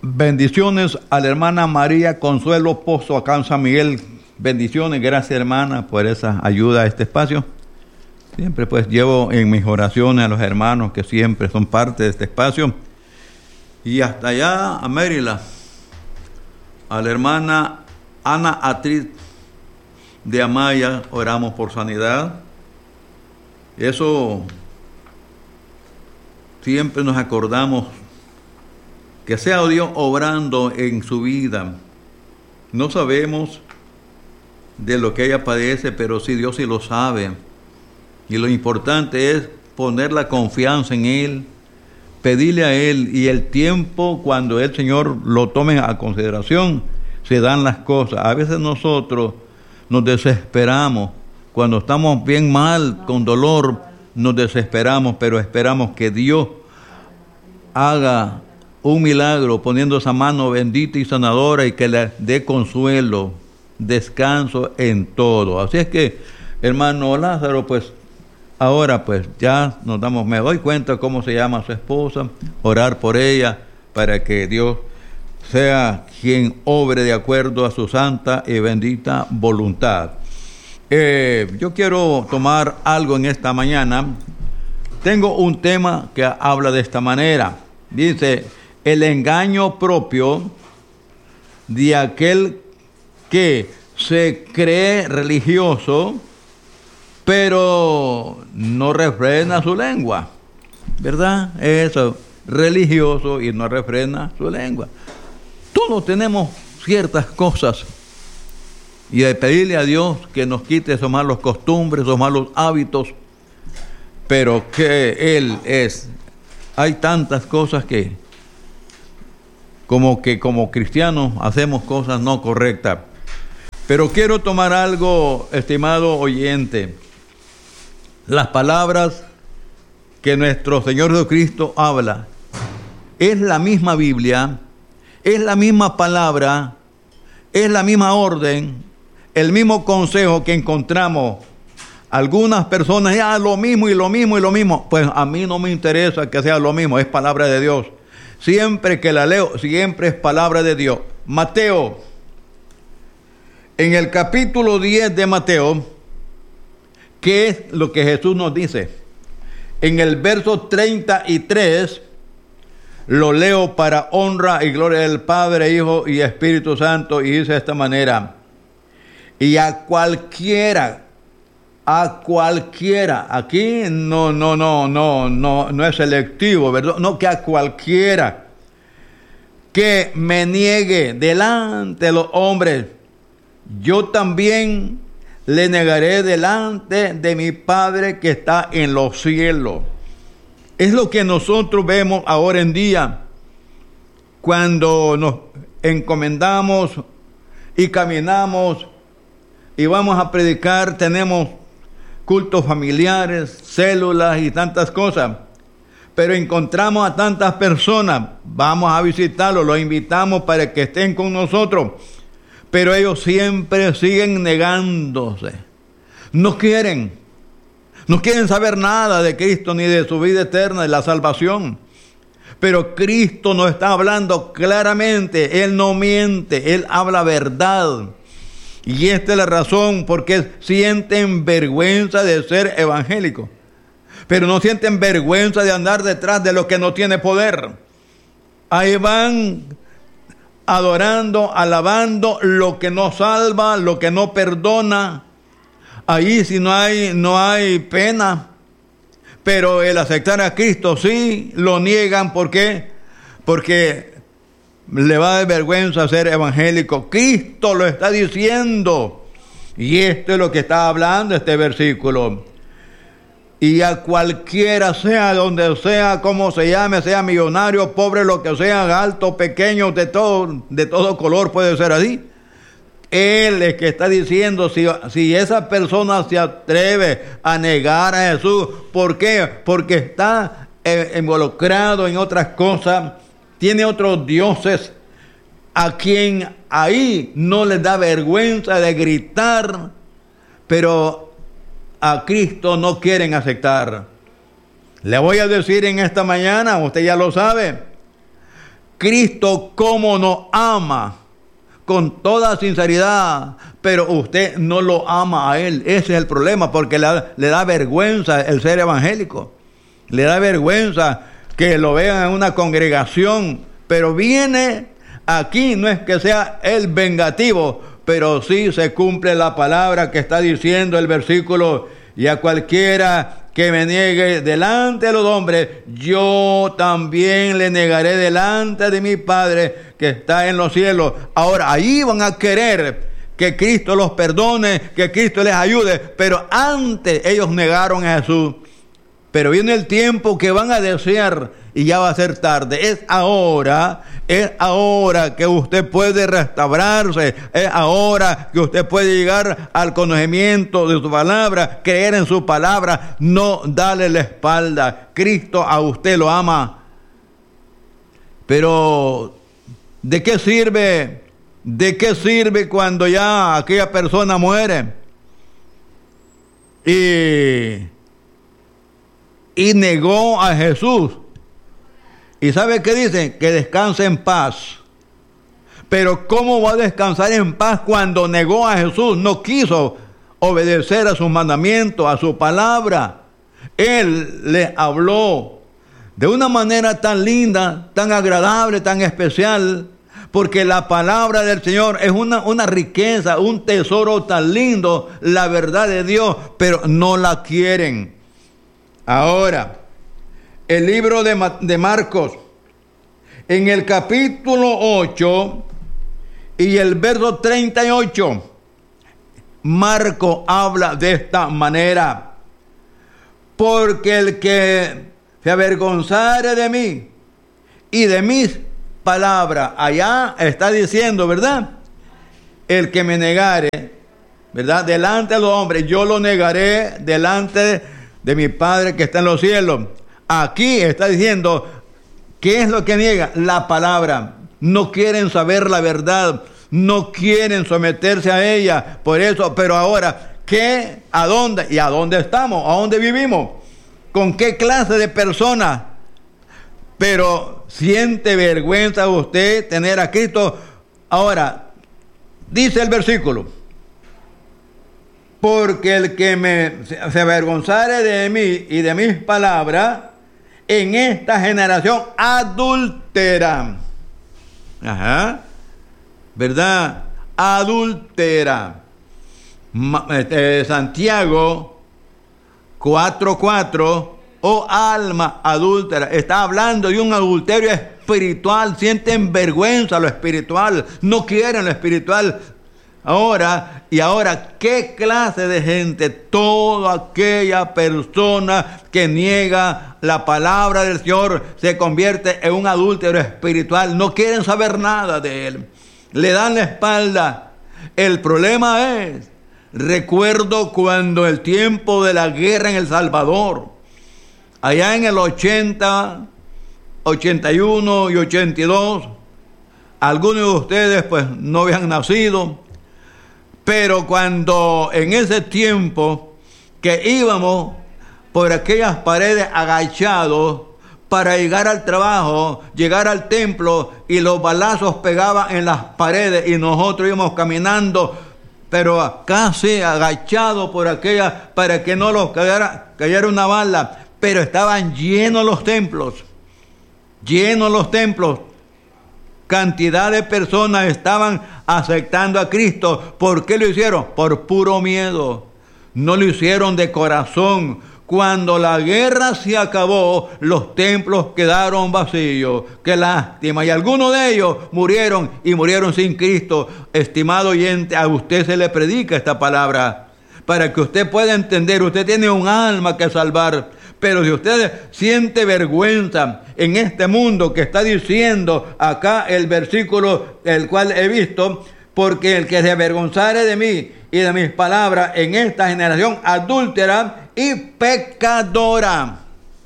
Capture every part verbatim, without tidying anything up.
Bendiciones a la hermana María Consuelo Pozo acá en San Miguel. Bendiciones, gracias hermana por esa ayuda a este espacio. Siempre pues llevo en mis oraciones a los hermanos que siempre son parte de este espacio. Y hasta allá a Maryland, a la hermana Ana Atriz de Amaya, oramos por sanidad. Eso siempre nos acordamos que sea Dios obrando en su vida. No sabemos de lo que ella padece, pero sí Dios sí lo sabe. Y lo importante es poner la confianza en Él, pedirle a Él, y el tiempo cuando el Señor lo tome a consideración, se dan las cosas. A veces nosotros nos desesperamos, cuando estamos bien mal, con dolor, nos desesperamos, pero esperamos que Dios haga un milagro poniendo esa mano bendita y sanadora y que le dé consuelo, descanso en todo. Así es que, hermano Lázaro, pues ahora pues ya nos damos, me doy cuenta cómo se llama su esposa, orar por ella para que Dios sea quien obre de acuerdo a su santa y bendita voluntad. Eh, yo quiero tomar algo en esta mañana. Tengo un tema que habla de esta manera. Dice: el engaño propio de aquel que se cree religioso, pero no refrena su lengua. ¿Verdad? Eso, religioso y no refrena su lengua. Todos tenemos ciertas cosas. Y de pedirle a Dios que nos quite esos malos costumbres, esos malos hábitos. Pero que Él es. Hay tantas cosas que como que como cristianos hacemos cosas no correctas. Pero quiero tomar algo, estimado oyente. Las palabras que nuestro Señor Jesucristo habla es la misma Biblia, es la misma palabra, es la misma orden, el mismo consejo que encontramos. Algunas personas, ya lo mismo y lo mismo y lo mismo. Pues a mí no me interesa que sea lo mismo, es palabra de Dios. Siempre que la leo, siempre es palabra de Dios. Mateo, en el capítulo diez de Mateo, ¿qué es lo que Jesús nos dice? En el verso treinta y tres, lo leo para honra y gloria del Padre, Hijo y Espíritu Santo, y dice de esta manera: y a cualquiera, a cualquiera, aquí no, no, no, no, no, no es selectivo, ¿verdad? No, que a cualquiera que me niegue delante de los hombres, yo también le negaré delante de mi Padre que está en los cielos. Es lo que nosotros vemos ahora en día, cuando nos encomendamos y caminamos y vamos a predicar, tenemos cultos familiares, células y tantas cosas. Pero encontramos a tantas personas, vamos a visitarlos, los invitamos para que estén con nosotros. Pero ellos siempre siguen negándose. No quieren, no quieren saber nada de Cristo ni de su vida eterna, de la salvación. Pero Cristo nos está hablando claramente, Él no miente, Él habla verdad. Y esta es la razón por qué sienten vergüenza de ser evangélicos. Pero no sienten vergüenza de andar detrás de lo que no tiene poder. Ahí van adorando, alabando lo que no salva, lo que no perdona. Ahí sí no hay, no hay pena. Pero el aceptar a Cristo sí lo niegan. ¿Por qué? Porque le va a dar vergüenza ser evangélico. Cristo lo está diciendo. Y esto es lo que está hablando este versículo. Y a cualquiera, sea donde sea, como se llame, sea millonario, pobre, lo que sea, alto, pequeño, de todo, de todo color, puede ser así. Él es que está diciendo, si, si esa persona se atreve a negar a Jesús, ¿por qué? Porque está eh, involucrado en otras cosas, tiene otros dioses, a quien ahí no les da vergüenza de gritar, pero a Cristo no quieren aceptar. Le voy a decir en esta mañana, usted ya lo sabe, Cristo cómo nos ama con toda sinceridad, pero usted no lo ama a Él. Ese es el problema, porque le da, le da vergüenza el ser evangélico. Le da vergüenza que lo vean en una congregación, pero viene aquí, no es que sea el vengativo, pero sí se cumple la palabra que está diciendo el versículo: y a cualquiera que me niegue delante de los hombres, yo también le negaré delante de mi Padre que está en los cielos. Ahora, ahí van a querer que Cristo los perdone, que Cristo les ayude, pero antes ellos negaron a Jesús. Pero viene el tiempo que van a desear y ya va a ser tarde. Es ahora, es ahora que usted puede restaurarse. Es ahora que usted puede llegar al conocimiento de su palabra, creer en su palabra, no darle la espalda. Cristo a usted lo ama. Pero, ¿de qué sirve? ¿De qué sirve cuando ya aquella persona muere? Y... y negó a Jesús. ¿Y sabe qué dice? Que descanse en paz. Pero ¿cómo va a descansar en paz cuando negó a Jesús? No quiso obedecer a sus mandamientos, a su palabra. Él le habló de una manera tan linda, tan agradable, tan especial, porque la palabra del Señor es una, una riqueza, un tesoro tan lindo, la verdad de Dios, pero no la quieren. Ahora, el libro de, Ma- de Marcos, en el capítulo ocho y el verso treinta y ocho, Marco habla de esta manera: porque el que se avergonzare de mí y de mis palabras, allá está diciendo, ¿verdad? El que me negare, ¿verdad? Delante de los hombres, yo lo negaré delante de de mi Padre que está en los cielos. Aquí está diciendo, ¿qué es lo que niega? La palabra. No quieren saber la verdad, no quieren someterse a ella. Por eso, pero ahora, ¿qué? ¿A dónde? ¿Y a dónde estamos? ¿A dónde vivimos? ¿Con qué clase de personas? Pero siente vergüenza usted tener a Cristo. Ahora, dice el versículo: porque el que me se avergonzare de mí y de mis palabras, en esta generación adúltera. Ajá. ¿Verdad? Adúltera. Este, Santiago cuatro cuatro, oh alma adúltera. Está hablando de un adulterio espiritual. Sienten vergüenza lo espiritual. No quieren lo espiritual. Ahora, y ahora, ¿qué clase de gente? Toda aquella persona que niega la palabra del Señor se convierte en un adúltero espiritual. No quieren saber nada de Él. Le dan la espalda. El problema es, recuerdo cuando el tiempo de la guerra en El Salvador, allá en el ochenta, ochenta y uno y ochenta y dos, algunos de ustedes pues no habían nacido. Pero cuando en ese tiempo que íbamos por aquellas paredes agachados para llegar al trabajo, llegar al templo, y los balazos pegaban en las paredes y nosotros íbamos caminando, pero casi agachados por aquellas para que no los cayera, cayera una bala. Pero estaban llenos los templos, llenos los templos. Cantidad de personas estaban aceptando a Cristo. ¿Por qué lo hicieron? Por puro miedo. No lo hicieron de corazón. Cuando la guerra se acabó, los templos quedaron vacíos. Qué lástima. Y algunos de ellos murieron y murieron sin Cristo. Estimado oyente, a usted se le predica esta palabra para que usted pueda entender. Usted tiene un alma que salvar. Pero si usted siente vergüenza en este mundo que está diciendo acá el versículo el cual he visto, porque el que se avergonzare de mí y de mis palabras en esta generación adúltera y pecadora.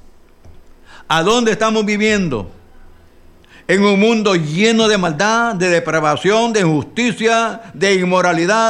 ¿A dónde estamos viviendo? En un mundo lleno de maldad, de depravación, de injusticia, de inmoralidad.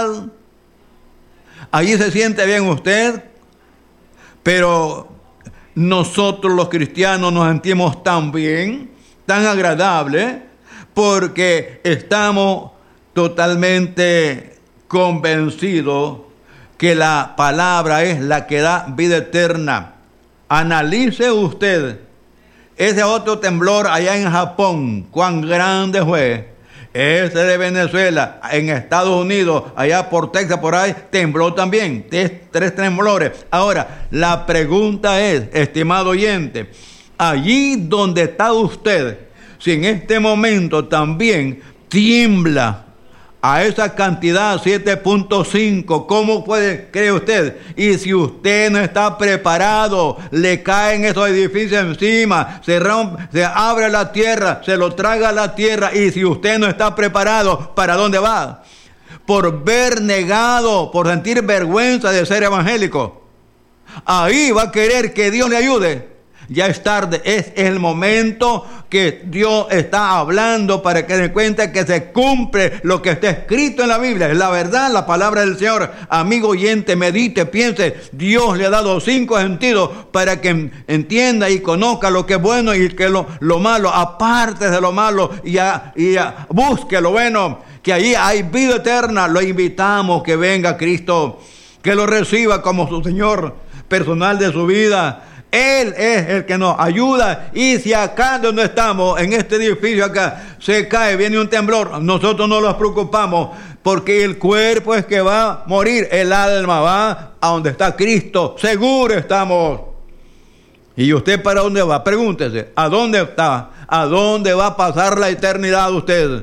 Allí se siente bien usted, pero nosotros los cristianos nos sentimos tan bien tan agradable, porque estamos totalmente convencidos que la palabra es la que da vida eterna. Analice usted ese otro temblor allá en Japón, cuán grande fue. Ese de Venezuela, en Estados Unidos, allá por Texas, por ahí, tembló también. Tres, tres temblores. Ahora, la pregunta es, estimado oyente, allí donde está usted, si en este momento también tiembla a esa cantidad siete punto cinco, ¿cómo puede, cree usted? Y si usted no está preparado, le caen esos edificios encima, se rompe, se abre la tierra, se lo traga la tierra, y si usted no está preparado, ¿para dónde va? Por ver negado, por sentir vergüenza de ser evangélico. Ahí va a querer que Dios le ayude. Ya es tarde, es el momento que Dios está hablando para que den cuenta que se cumple lo que está escrito en la Biblia. Es la verdad, la palabra del Señor. Amigo oyente, medite, piense. Dios le ha dado cinco sentidos para que entienda y conozca lo que es bueno y que lo, lo malo, aparte de lo malo, y, a, y a, busque lo bueno, que allí hay vida eterna. Lo invitamos que venga Cristo, que lo reciba como su Señor personal de su vida. Él es el que nos ayuda, y si acá donde estamos, en este edificio acá, se cae, viene un temblor, nosotros no nos preocupamos, porque el cuerpo es que va a morir, el alma va a donde está Cristo, seguro estamos. ¿Y usted para dónde va? Pregúntese, ¿a dónde está? ¿A dónde va a pasar la eternidad usted?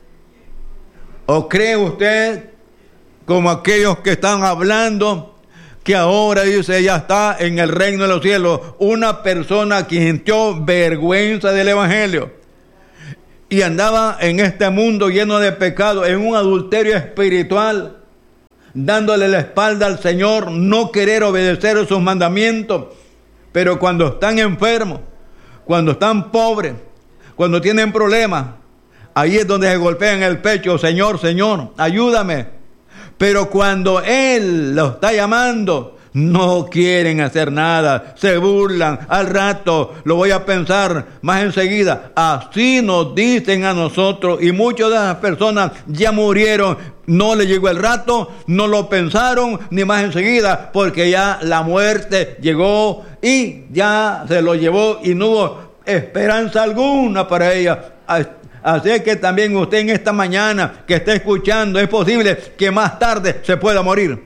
¿O cree usted, como aquellos que están hablando, que ahora dice ya está en el reino de los cielos, una persona que sintió vergüenza del evangelio y andaba en este mundo lleno de pecado, en un adulterio espiritual, dándole la espalda al Señor, no querer obedecer sus mandamientos? Pero cuando están enfermos, cuando están pobres, cuando tienen problemas, ahí es donde se golpean el pecho: Señor, Señor, ayúdame. Pero cuando Él lo está llamando, no quieren hacer nada, se burlan. Al rato lo voy a pensar más enseguida. Así nos dicen a nosotros, y muchas de esas personas ya murieron. No le llegó el rato, no lo pensaron ni más enseguida, porque ya la muerte llegó y ya se lo llevó y no hubo esperanza alguna para ella. Así que también usted en esta mañana que está escuchando, es posible que más tarde se pueda morir.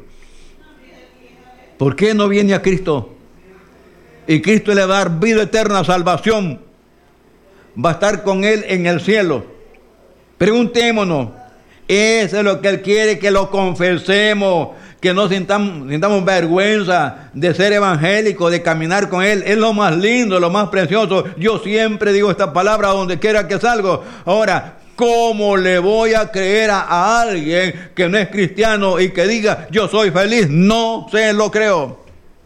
¿Por qué no viene a Cristo? Y Cristo le va a dar vida eterna, salvación. Va a estar con Él en el cielo. Preguntémonos. Eso es lo que Él quiere, que lo confesemos, que no sintamos, sintamos vergüenza de ser evangélico, de caminar con Él. Es lo más lindo, lo más precioso. Yo siempre digo esta palabra donde quiera que salgo. Ahora, ¿cómo le voy a creer a, a alguien que no es cristiano y que diga yo soy feliz? No se lo creo.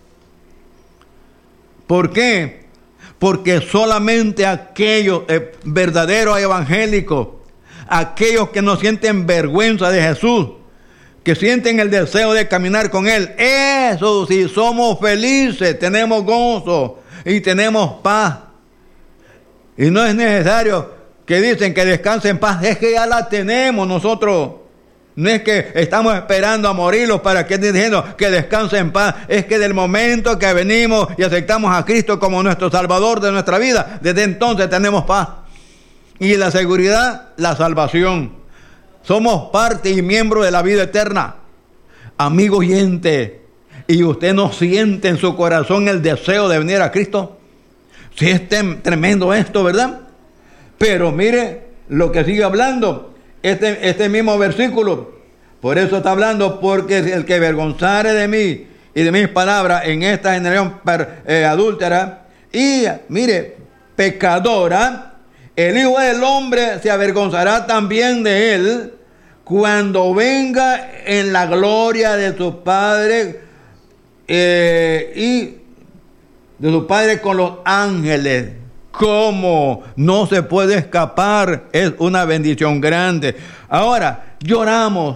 ¿Por qué? Porque solamente aquellos eh, verdaderos evangélicos, aquellos que no sienten vergüenza de Jesús, que sienten el deseo de caminar con Él, eso sí, somos felices, tenemos gozo y tenemos paz. Y no es necesario que dicen que descansen en paz, es que ya la tenemos nosotros. No es que estamos esperando a morirlos para que estén diciendo que descansen en paz. Es que del momento que venimos y aceptamos a Cristo como nuestro Salvador de nuestra vida, desde entonces tenemos paz. Y la seguridad, la salvación. Somos parte y miembro de la vida eterna. Amigo oyente, ¿y usted no siente en su corazón el deseo de venir a Cristo? Sí, es tremendo esto, ¿verdad? Pero mire lo que sigue hablando este, este mismo versículo. Por eso está hablando, porque el que avergonzare de mí y de mis palabras en esta generación per, eh, adúltera y, mire, pecadora, el Hijo del Hombre se avergonzará también de él cuando venga en la gloria de su Padre eh, y de su Padre con los ángeles. ¿Cómo? No se puede escapar. Es una bendición grande. Ahora, lloramos.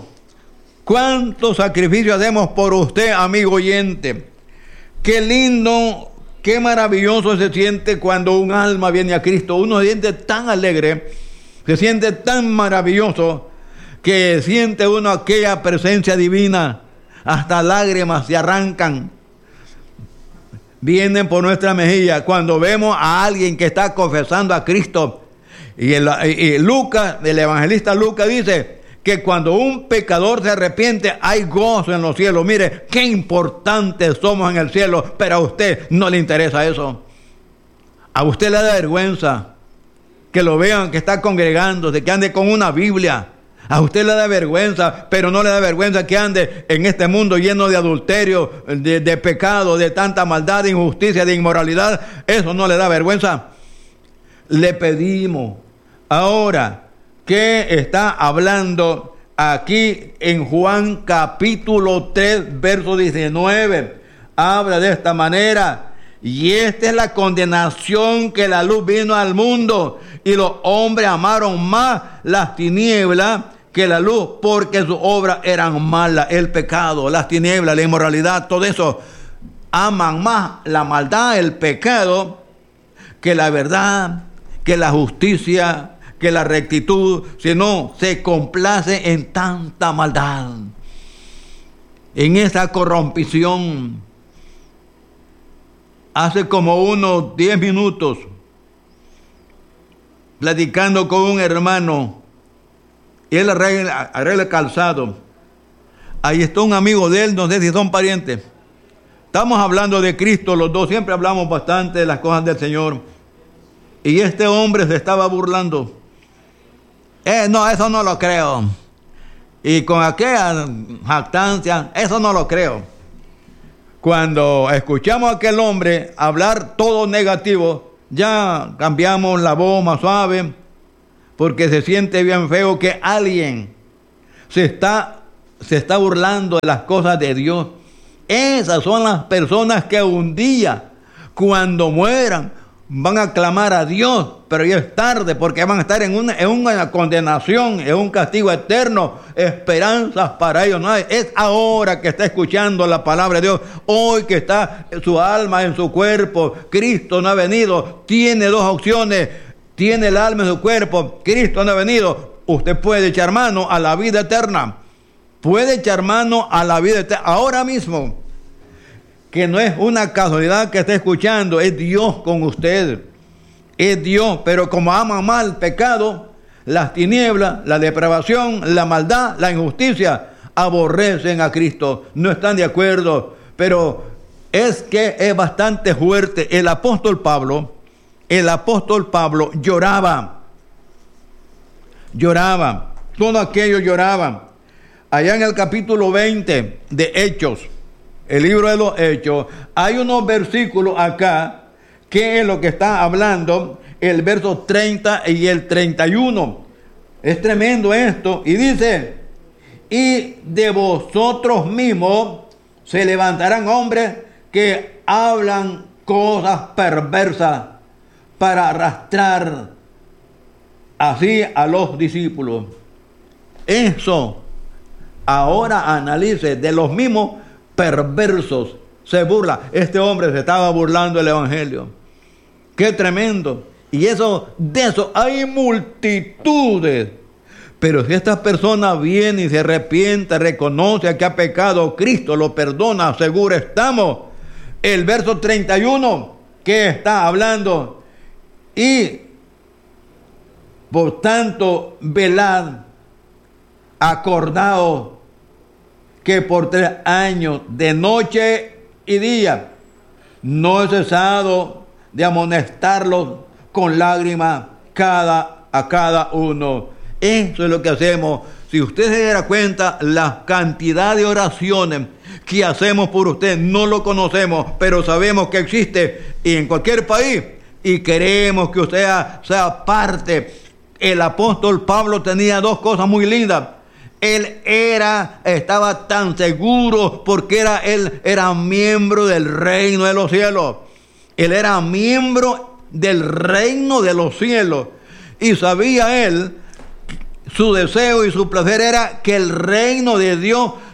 ¿Cuántos sacrificios hacemos por usted, amigo oyente? Qué lindo qué maravilloso se siente cuando un alma viene a Cristo. Uno se siente tan alegre, se siente tan maravilloso, que siente uno aquella presencia divina. Hasta lágrimas se arrancan, vienen por nuestra mejilla cuando vemos a alguien que está confesando a Cristo. Y, el, y Lucas, el evangelista Lucas dice que cuando un pecador se arrepiente hay gozo en los cielos. Mire, qué importantes somos en el cielo, pero a usted no le interesa eso. A usted le da vergüenza que lo vean, que está congregándose, que ande con una Biblia. A usted le da vergüenza, pero no le da vergüenza que ande en este mundo lleno de adulterio, de, de pecado, de tanta maldad, de injusticia, de inmoralidad. Eso no le da vergüenza. Le pedimos ahora que está hablando aquí en Juan capítulo tres, verso diecinueve. Habla de esta manera: y esta es la condenación, que la luz vino al mundo, y los hombres amaron más las tinieblas que la luz, porque sus obras eran malas. El pecado, las tinieblas, la inmoralidad, todo eso, aman más la maldad, el pecado, que la verdad, que la justicia, que la rectitud, sino se complace en tanta maldad, en esa corrompición. Hace como unos diez minutos, platicando con un hermano, y él arregla, arregla calzado. Ahí está un amigo de él, no sé si son parientes. Estamos hablando de Cristo, los dos siempre hablamos bastante de las cosas del Señor. Y este hombre se estaba burlando. Eh, no, eso no lo creo. Y con aquella jactancia, eso no lo creo. Cuando escuchamos a aquel hombre hablar todo negativo, ya cambiamos la voz más suave, porque se siente bien feo que alguien se está, se está burlando de las cosas de Dios. Esas son las personas que un día, cuando mueran, van a clamar a Dios, pero ya es tarde, porque van a estar en una, en una condenación, en un castigo eterno. Esperanzas para ellos no hay. Es ahora que está escuchando la palabra de Dios, hoy que está su alma en su cuerpo. Cristo no ha venido. Tiene dos opciones: tiene el alma en su cuerpo, Cristo no ha venido. Usted puede echar mano a la vida eterna, puede echar mano a la vida eterna ahora mismo. Que no es una casualidad que esté escuchando, es Dios con usted, es Dios. Pero como ama mal el pecado, las tinieblas, la depravación, la maldad, la injusticia, aborrecen a Cristo, no están de acuerdo. Pero es que es bastante fuerte. El apóstol Pablo, el apóstol Pablo lloraba, lloraba, todo aquello lloraban. Allá en el capítulo veinte de Hechos, el libro de los Hechos, hay unos versículos acá, que es lo que está hablando, el verso treinta y el treinta y uno. Es tremendo esto, y dice: y de vosotros mismos se levantarán hombres que hablan cosas perversas para arrastrar así a los discípulos. Eso, ahora analice, de los mismos perversos se burla. Este hombre se estaba burlando del evangelio. Qué tremendo. Y eso, de eso hay multitudes. Pero si esta persona viene y se arrepiente, reconoce que ha pecado, Cristo lo perdona, seguro estamos. El verso treinta y uno, que está hablando: y por tanto velad, acordaos que por tres años, de noche y día, no he cesado de amonestarlos con lágrimas cada, a cada uno. Eso es lo que hacemos. Si usted se diera cuenta, la cantidad de oraciones que hacemos por usted, no lo conocemos, pero sabemos que existe y en cualquier país, y queremos que usted sea, sea parte. El apóstol Pablo tenía dos cosas muy lindas. Él era, estaba tan seguro porque era, él era miembro del reino de los cielos. Él era miembro del reino de los cielos. Y sabía él, su deseo y su placer era que el reino de Dios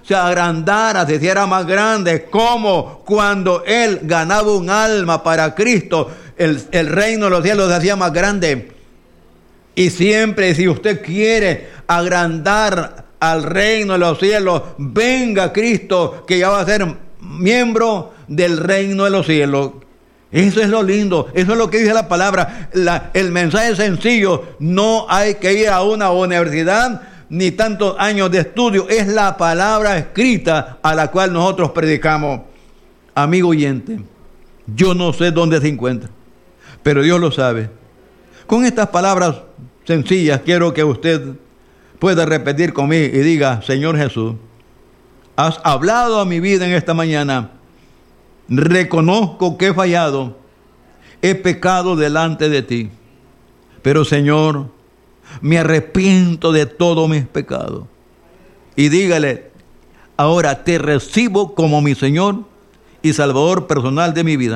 se agrandara, se hiciera más grande, como cuando Él ganaba un alma para Cristo, el, el reino de los cielos se hacía más grande. Y siempre, si usted quiere agrandar al reino de los cielos, venga Cristo, que ya va a ser miembro del reino de los cielos. Eso es lo lindo, eso es lo que dice la palabra. La, el mensaje es sencillo, no hay que ir a una universidad ni tantos años de estudio, es la palabra escrita a la cual nosotros predicamos. Amigo oyente, yo no sé dónde se encuentra, pero Dios lo sabe. Con estas palabras sencillas quiero que usted pueda repetir conmigo y diga: Señor Jesús, has hablado a mi vida en esta mañana. Reconozco que he fallado, he pecado delante de ti, pero Señor, me arrepiento de todos mis pecados. Y dígale: ahora te recibo como mi Señor y Salvador personal de mi vida.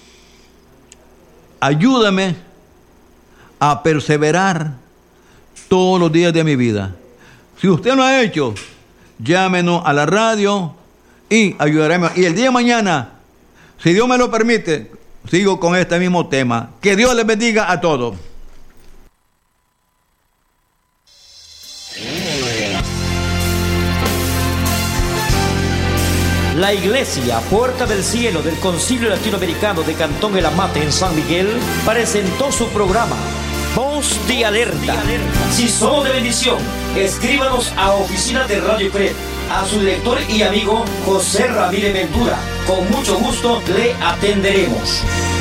Ayúdame a perseverar todos los días de mi vida. Si usted lo ha hecho, llámenos a la radio y ayudaremos. Y el día de mañana, si Dios me lo permite, sigo con este mismo tema. Que Dios les bendiga a todos. La Iglesia Puerta del Cielo del Concilio Latinoamericano de Cantón El Amate en San Miguel presentó su programa Voz de Alerta. Si somos de bendición, escríbanos a Oficina de Radio Cred, a su director y amigo José Ramírez Ventura. Con mucho gusto le atenderemos.